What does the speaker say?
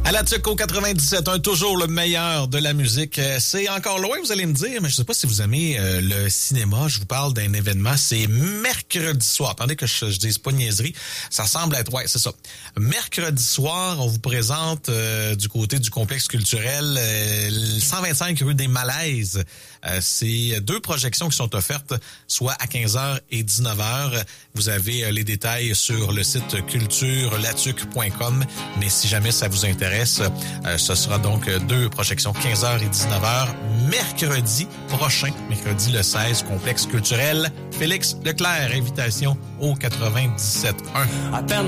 À la TUC au 97.1, toujours le meilleur de la musique. C'est encore loin, vous allez me dire, mais je sais pas si vous aimez le cinéma. Je vous parle d'un événement, c'est mercredi soir. Attendez que je dise pas de niaiserie. Ça semble être, ouais, c'est ça. Mercredi soir, on vous présente du côté du complexe culturel 125 rue des Malaises. C'est 2 projections qui sont offertes, soit à 15h et 19h. Vous avez les détails sur le site culturelatuc.com, mais si jamais ça vous intéresse, ce sera donc 2 projections, 15h et 19h, mercredi prochain, mercredi le 16, complexe culturel Félix Leclerc. Invitation au 97.1.